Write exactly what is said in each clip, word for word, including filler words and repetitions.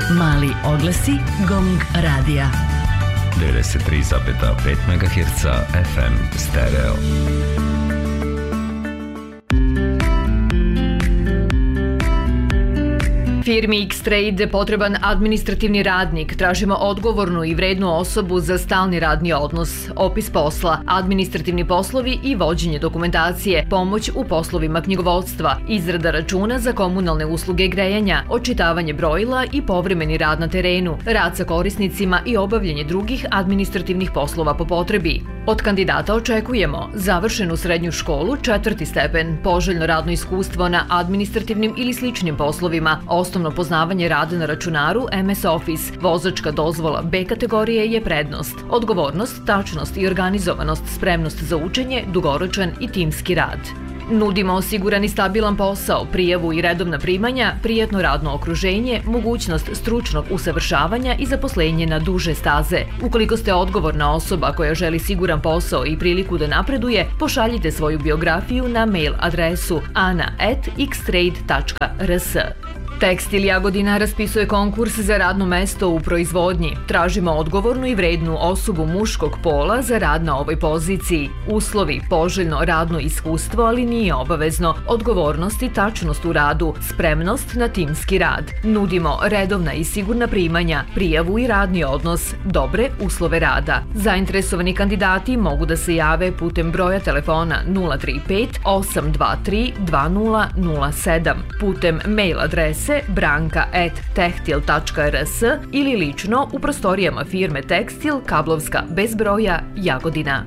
Mali oglasi Gong radija. devedeset tri zarez pet megaherca F M stereo. Firmi X-Trade potreban administrativni radnik. Tražimo odgovornu i vrednu osobu za stalni radni odnos, opis posla, administrativni poslovi i vođenje dokumentacije, pomoć u poslovima knjigovodstva, izrada računa za komunalne usluge grejanja, očitavanje brojila i povremeni rad na terenu, rad sa korisnicima i obavljanje drugih administrativnih poslova po potrebi. Od kandidata očekujemo završenu srednju školu, četvrti stepen, poželjno radno iskustvo na administrativnim ili sličnim poslovima, osnovno poznavanje rada na računaru M S Office, vozačka dozvola B kategorije je prednost, odgovornost, tačnost i organizovanost, spremnost za učenje, dugoročan i timski rad. Nudimo osiguran i stabilan posao, prijavu i redovna primanja, prijatno radno okruženje, mogućnost stručnog usavršavanja i zaposlenje na duže staze. Ukoliko ste odgovorna osoba koja želi siguran posao i priliku da napreduje, pošaljite svoju biografiju na mail adresu ana at x trade tačka r s. Tekstil Jagodina raspisuje konkurs za radno mesto u proizvodnji. Tražimo odgovornu i vrednu osobu muškog pola za rad na ovoj poziciji. Uslovi: poželjno radno iskustvo, ali nije obavezno, odgovornost i tačnost u radu, spremnost na timski rad. Nudimo redovna i sigurna primanja, prijavu i radni odnos, dobre uslove rada. Zainteresovani kandidati mogu da se jave putem broja telefona nula tri pet osam dva tri dva nula nula sedam, putem mail adrese branka at tehtil tačka r s ili lično u prostorijama firme Tekstil, Kablovska, bez broja, Jagodina.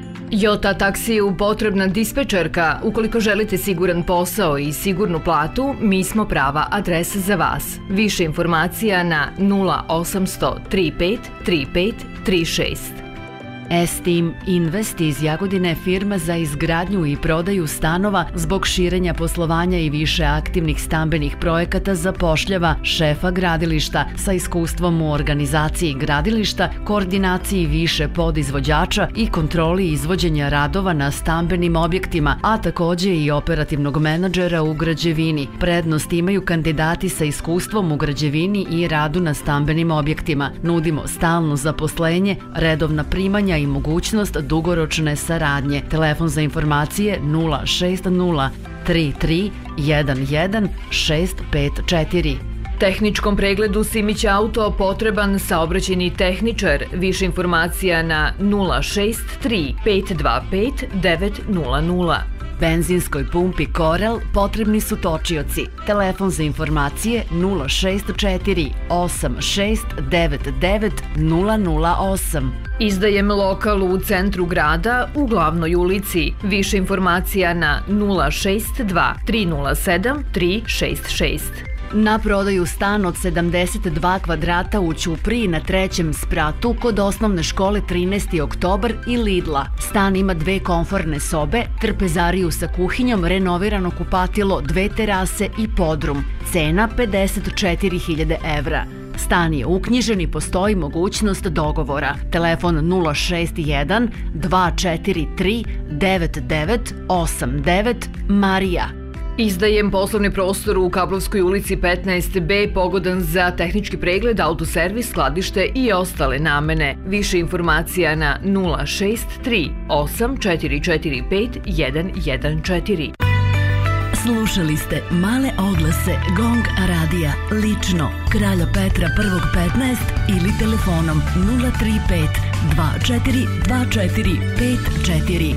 Jota taksiju potrebna dispečerka. Ukoliko želite siguran posao i sigurnu platu, mi smo prava adresa za vas. Više informacija na nula osam sto tri pet tri pet tri šest. Esteem Invest iz Jagodine, firma za izgradnju i prodaju stanova, zbog širenja poslovanja i više aktivnih stambenih projekata zapošljava šefa gradilišta sa iskustvom u organizaciji gradilišta, koordinaciji više podizvođača i kontroli izvođenja radova na stambenim objektima, a takođe i operativnog menadžera u građevini. Prednost imaju kandidati sa iskustvom u građevini i radu na stambenim objektima. Nudimo stalno zaposlenje, redovna primanja i mogućnost dugoročne saradnje. Telefon za informacije nula šest nula tri tri jedan jedan šest pet četiri. Tehničkom pregledu Simić Auto potreban saobraćajni tehničar. Više informacija na nula šest tri pet dva pet devet nula nula. Benzinskoj pumpi Korel potrebni su točioci. Telefon za informacije nula šest četiri osam šest devet devet nula nula osam. Izdajem lokal u centru grada u glavnoj ulici. Više informacija na nula šest dva tri nula sedam tri šest šest. Na prodaju stan od sedamdeset dva kvadrata u Ćupriji na trećem spratu kod osnovne škole trinaesti oktobar i Lidla. Stan ima dve komforne sobe, trpezariju sa kuhinjom, renovirano kupatilo, dve terase i podrum. Cena pedeset četiri hiljade evra. Stan je uknjižen i postoji mogućnost dogovora. Telefon nula šest jedan dva četiri tri devet devet osam devet, Marija. Izdajem poslovni prostor u Kablovskoj ulici petnaest B, pogodan za tehnički pregled, autoservis, skladište i ostale namene. Više informacija na nula šest tri osam četiri četiri pet jedan jedan četiri. Slušali ste male oglase Gong radija, lično Kralja Petra prvog petnaest ili telefonom nula tri pet dva četiri dva četiri pet četiri.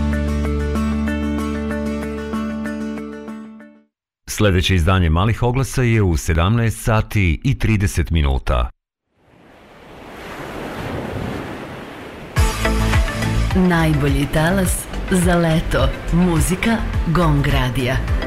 Sljedeće izdanje malih oglasa je u sedamnaest sati i trideset minuta. Najbolji talas za leto. Muzika Gong radija.